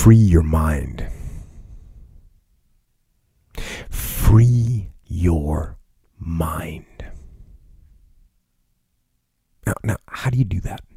free your mind. Free your mind. Now, how do you do that?